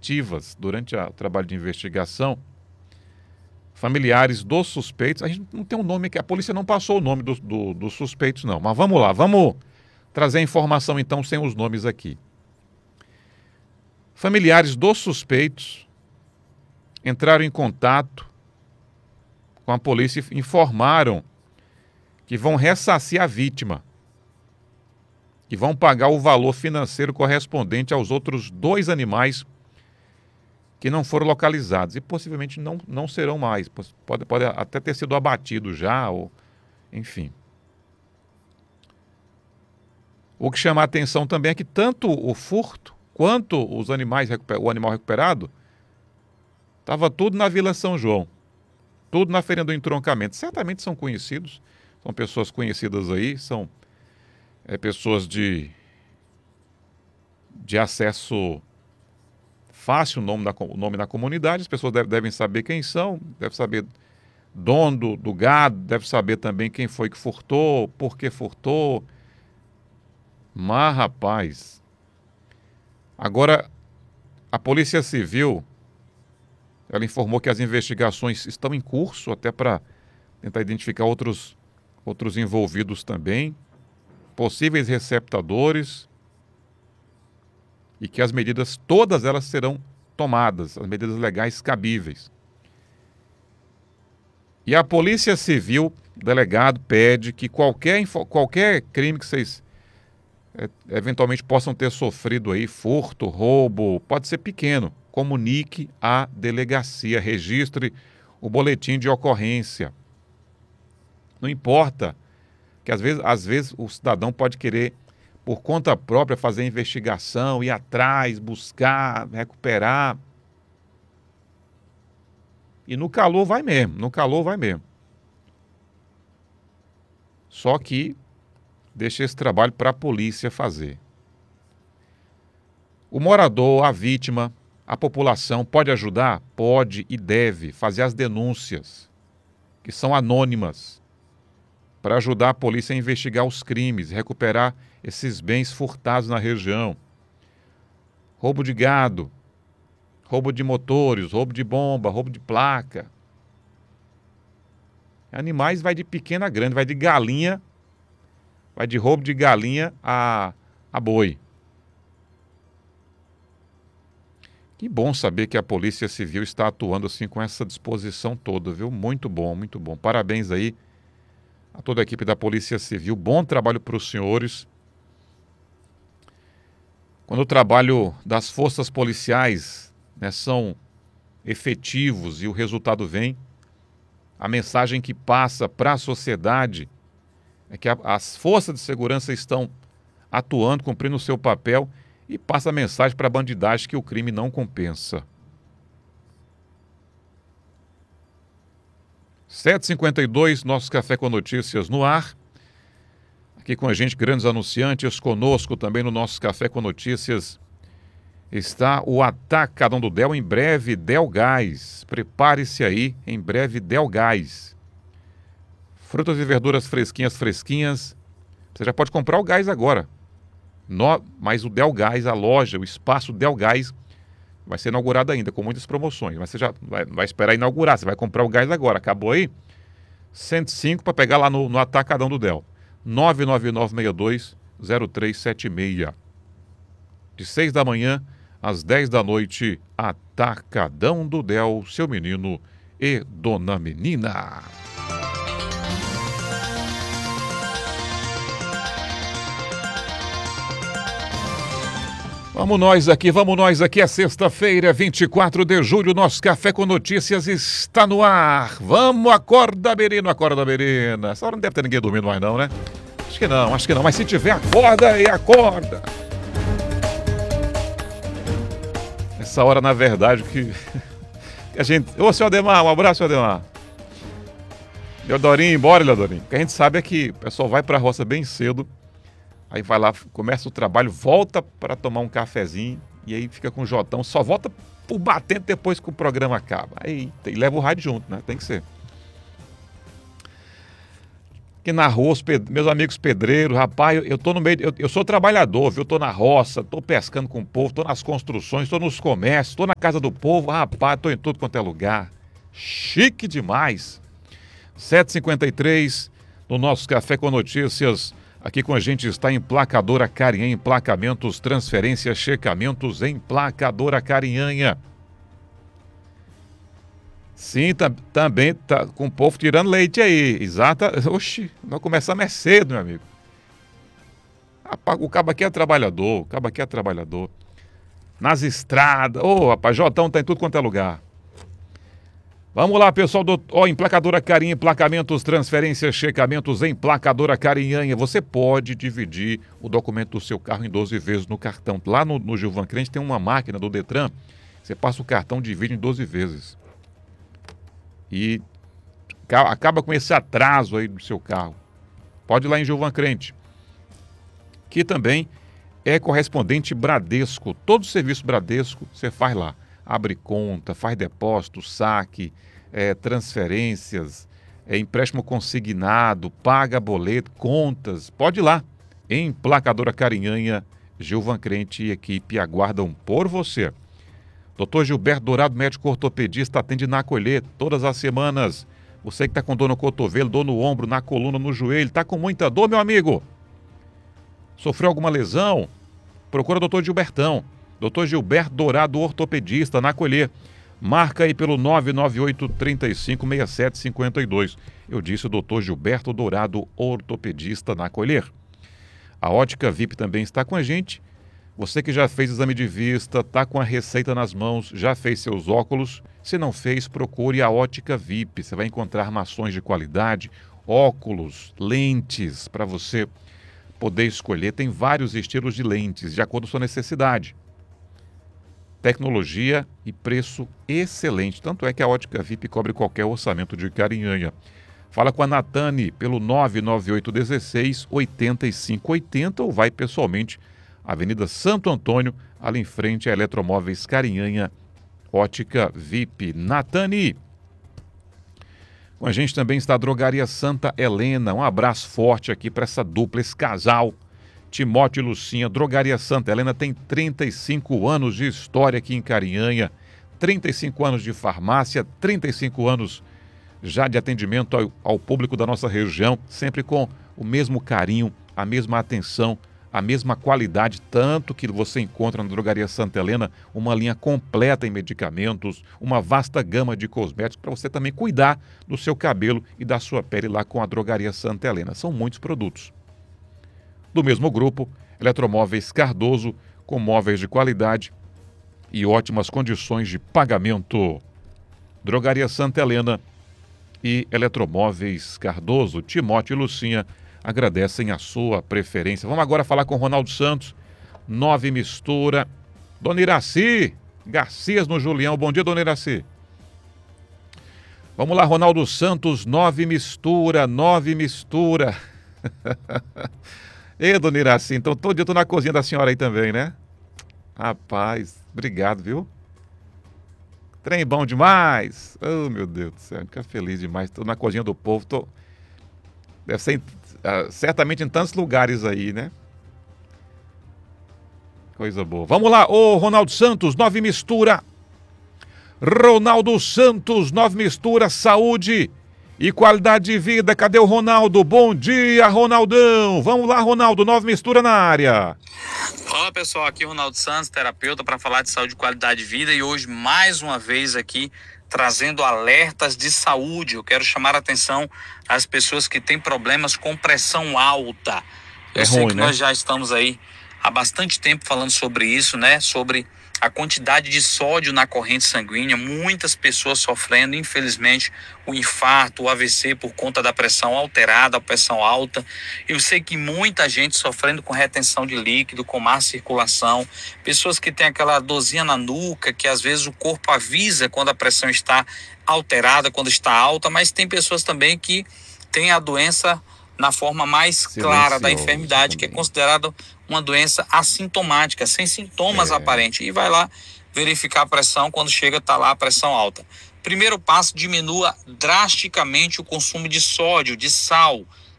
efetivas durante o trabalho de investigação. Familiares dos suspeitos, a gente não tem um nome aqui, a polícia não passou o nome dos suspeitos não, mas vamos lá, vamos trazer a informação então sem os nomes aqui. Familiares dos suspeitos entraram em contato com a polícia e informaram que vão ressarcir a vítima, que vão pagar o valor financeiro correspondente aos outros 2 animais que não foram localizados e possivelmente não serão mais. Pode até ter sido abatido já, ou enfim. O que chama a atenção também é que tanto o furto quanto o animal recuperado estava tudo na Vila São João, tudo na Feirinha do Entroncamento. Certamente são conhecidos, são pessoas conhecidas aí, são pessoas de acesso fácil, o nome na comunidade, as pessoas devem saber quem são, devem saber dono do gado, devem saber também quem foi que furtou, por que furtou. Mas, rapaz, agora a Polícia Civil, ela informou que as investigações estão em curso, até para tentar identificar outros envolvidos também, possíveis receptadores, e que as medidas, todas elas serão tomadas, as medidas legais cabíveis. E a Polícia Civil, o delegado, pede que qualquer crime que vocês eventualmente possam ter sofrido aí, furto, roubo, pode ser pequeno, comunique à delegacia, registre o boletim de ocorrência. Não importa, que às vezes o cidadão pode querer, por conta própria, fazer investigação, ir atrás, buscar, recuperar. E no calor vai mesmo, Só que deixa esse trabalho para a polícia fazer. O morador, a vítima, a população pode ajudar? Pode e deve fazer as denúncias, que são anônimas, para ajudar a polícia a investigar os crimes, recuperar esses bens furtados na região. Roubo de gado, roubo de motores, roubo de bomba, roubo de placa. Animais vai de pequena a grande, vai de galinha, vai de roubo de galinha a boi. Que bom saber que a Polícia Civil está atuando assim com essa disposição toda, viu? Muito bom, muito bom. Parabéns aí a toda a equipe da Polícia Civil. Bom trabalho para os senhores. Quando o trabalho das forças policiais, são efetivos e o resultado vem, a mensagem que passa para a sociedade é que as forças de segurança estão atuando, cumprindo o seu papel, e passa a mensagem para a bandidagem que o crime não compensa. 7h52, nosso Café com Notícias no ar. Aqui com a gente, grandes anunciantes, conosco também no nosso Café com Notícias está o Atacadão do Del, em breve Del Gás. Prepare-se aí, em breve Del Gás. Frutas e verduras fresquinhas. Você já pode comprar o gás agora. Mas o Del Gás, a loja, o espaço Del Gás, vai ser inaugurado ainda, com muitas promoções. Mas você já vai esperar inaugurar, você vai comprar o gás agora. Acabou aí? 105 para pegar lá no Atacadão do Del. 99962-0376. De 6 da manhã às 10 da noite, Atacadão do Del, seu menino e dona menina. Vamos nós aqui, é sexta-feira, 24 de julho, nosso Café com Notícias está no ar. Vamos, acorda, menino, acorda, menina. Essa hora não deve ter ninguém dormindo mais não, né? Acho que não, mas se tiver, acorda e acorda. Essa hora, na verdade, que a gente... Ô, seu Ademar, um abraço, seu Ademar. Leodorinho, bora, Leodorinho. O que a gente sabe é que o pessoal vai pra roça bem cedo, aí vai lá, começa o trabalho, volta para tomar um cafezinho e aí fica com o Jotão, só volta por batente depois que o programa acaba. Aí, e leva o rádio junto, né? Tem que ser. que na rua, meus amigos pedreiros, rapaz, eu tô no meio, eu sou trabalhador, viu? Eu tô na roça, tô pescando com o povo, tô nas construções, tô nos comércios, tô na casa do povo, rapaz, tô em tudo quanto é lugar. Chique demais. 7h53, no nosso Café com Notícias, aqui com a gente está Emplacadora Carinhanha, emplacamentos, transferências, checamentos, Emplacadora Carinhanha. Sim, também tá com o povo tirando leite aí. Exata. Oxi, nós começamos cedo, meu amigo. O cabo aqui é trabalhador, o cabo aqui é trabalhador. Nas estradas. Ô, rapaz, Jotão tá em tudo quanto é lugar. Vamos lá, pessoal do Emplacadora Carinha, emplacamentos, transferências, checamentos, Emplacadora Carinhanha. Você pode dividir o documento do seu carro em 12 vezes no cartão. Lá no Gilvan Crente tem uma máquina do Detran. Você passa o cartão, divide em 12 vezes. E acaba com esse atraso aí do seu carro. Pode ir lá em Gilvan Crente, que também é correspondente Bradesco. Todo o serviço Bradesco você faz lá. Abre conta, faz depósito, saque, transferências, empréstimo consignado, paga boleto, contas. Pode ir lá. Emplacadora Carinhanha, Gilvan Crente e equipe aguardam por você. Dr. Gilberto Dourado, médico ortopedista, atende na Acolher todas as semanas. Você que está com dor no cotovelo, dor no ombro, na coluna, no joelho, está com muita dor, meu amigo? Sofreu alguma lesão? Procura o Dr. Gilbertão. Dr. Gilberto Dourado, ortopedista, na Acolher. Marca aí pelo 998-356752. Eu disse o Dr. Gilberto Dourado, ortopedista, na Acolher. A Ótica VIP também está com a gente. Você que já fez exame de vista, está com a receita nas mãos, já fez seus óculos. Se não fez, procure a Ótica VIP. Você vai encontrar armações de qualidade, óculos, lentes para você poder escolher. Tem vários estilos de lentes, de acordo com a sua necessidade. Tecnologia e preço excelente. Tanto é que a Ótica VIP cobre qualquer orçamento de Carinhanha. Fala com a Natane pelo 99816-8580 ou vai pessoalmente Avenida Santo Antônio, ali em frente a Eletromóveis Carinhanha, Ótica VIP. Natane. Com a gente também está a Drogaria Santa Helena. Um abraço forte aqui para essa dupla, esse casal, Timóteo e Lucinha. Drogaria Santa Helena tem 35 anos de história aqui em Carinhanha, 35 anos de farmácia, 35 anos já de atendimento ao público da nossa região, sempre com o mesmo carinho, a mesma atenção, a mesma qualidade, tanto que você encontra na Drogaria Santa Helena uma linha completa em medicamentos, uma vasta gama de cosméticos para você também cuidar do seu cabelo e da sua pele lá com a Drogaria Santa Helena. São muitos produtos. Do mesmo grupo, Eletromóveis Cardoso, com móveis de qualidade e ótimas condições de pagamento. Drogaria Santa Helena e Eletromóveis Cardoso, Timóteo e Lucinha agradecem a sua preferência. Vamos agora falar com o Ronaldo Santos, 9 Mistura. Dona Iraci Garcias no Julião. Bom dia, Dona Iraci. Vamos lá, Ronaldo Santos, 9 Mistura, 9 Mistura. Ei, Dona Iraci, então todo dia eu tô na cozinha da senhora aí também, né? Rapaz, obrigado, viu? Trem bom demais. Oh, meu Deus do céu, fica feliz demais. Tô na cozinha do povo, deve ser certamente em tantos lugares aí, né? Coisa boa. Vamos lá, ô Ronaldo Santos, 9 Mistura. Ronaldo Santos, 9 Mistura, saúde e qualidade de vida. Cadê o Ronaldo? Bom dia, Ronaldão. Vamos lá, Ronaldo, 9 Mistura na área. Olá, pessoal, aqui é o Ronaldo Santos, terapeuta, para falar de saúde e qualidade de vida. E hoje, mais uma vez aqui, trazendo alertas de saúde. Eu quero chamar a atenção às pessoas que têm problemas com pressão alta. Eu sei que nós já estamos aí há bastante tempo falando sobre isso, né? Sobre a quantidade de sódio na corrente sanguínea. Muitas pessoas sofrendo, infelizmente, o infarto, o AVC por conta da pressão alterada, a pressão alta. Eu sei que muita gente sofrendo com retenção de líquido, com má circulação. Pessoas que têm aquela dorzinha na nuca, que às vezes o corpo avisa quando a pressão está alterada, quando está alta. Mas tem pessoas também que têm a doença na forma mais clara da enfermidade, que é considerada uma doença assintomática, sem sintomas aparentes, e vai lá verificar a pressão, quando chega está lá a pressão alta. Primeiro passo, diminua drasticamente o consumo de sódio, de sal.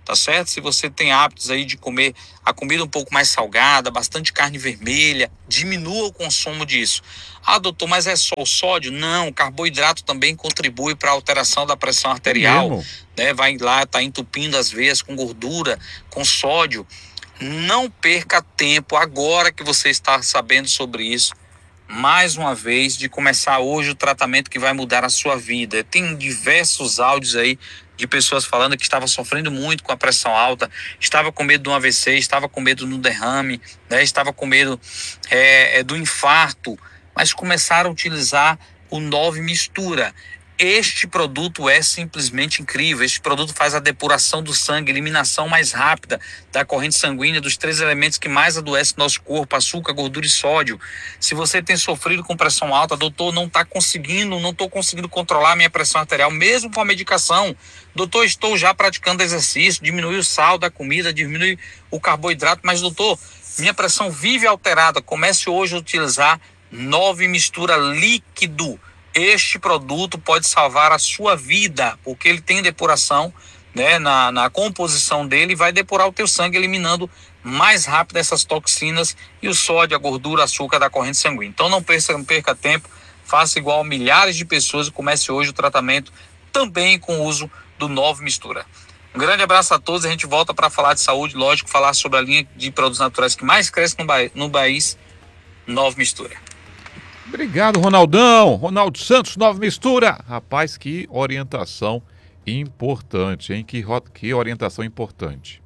tá certo? Se você tem hábitos aí de comer a comida um pouco mais salgada, bastante carne vermelha, diminua o consumo disso. Ah, doutor, mas é só o sódio? Não, o carboidrato também contribui para a alteração da pressão arterial, né? Vai lá, tá entupindo as veias com gordura, com sódio. Não perca tempo agora que você está sabendo sobre isso, mais uma vez, de começar hoje o tratamento que vai mudar a sua vida. Tem diversos áudios aí de pessoas falando que estavam sofrendo muito com a pressão alta, estava com medo de um AVC, estava com medo do derrame, né? Estava com medo do infarto, mas começaram a utilizar o 9 Mistura. Este produto é simplesmente incrível. Este produto faz a depuração do sangue, eliminação mais rápida da corrente sanguínea dos 3 elementos que mais adoecem o nosso corpo: açúcar, gordura e sódio. Se você tem sofrido com pressão alta, doutor, não estou conseguindo controlar a minha pressão arterial, mesmo com a medicação. Doutor, estou já praticando exercício, diminui o sal da comida, diminui o carboidrato, mas doutor, minha pressão vive alterada. Comece hoje a utilizar 9 Mistura líquido. Este produto pode salvar a sua vida, porque ele tem depuração, né, na composição dele, e vai depurar o teu sangue, eliminando mais rápido essas toxinas e o sódio, a gordura, o açúcar da corrente sanguínea. Então não perca tempo, faça igual a milhares de pessoas e comece hoje o tratamento também com o uso do 9 Mistura. Um grande abraço a todos, a gente volta para falar de saúde, lógico, falar sobre a linha de produtos naturais que mais cresce no país, 9 Mistura. Obrigado, Ronaldão. Ronaldo Santos, 9 Mistura. Rapaz, que orientação importante, hein? Que orientação importante.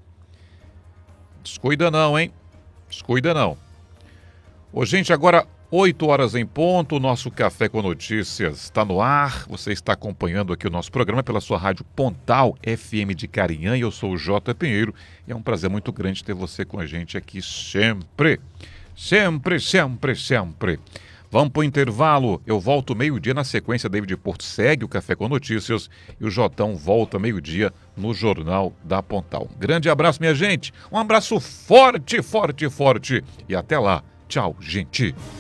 Descuida não, hein? Descuida não. Ô, gente, agora 8 horas em ponto, o nosso Café com Notícias está no ar. Você está acompanhando aqui o nosso programa pela sua rádio Pontal FM de Carinhã, e eu sou o Jota Pinheiro, e é um prazer muito grande ter você com a gente aqui sempre. Sempre, sempre, sempre. Vamos para o intervalo, eu volto meio-dia na sequência. David Porto segue o Café com Notícias e o Jotão volta meio-dia no Jornal da Pontal. Grande abraço, minha gente, um abraço forte, forte, forte e até lá. Tchau, gente.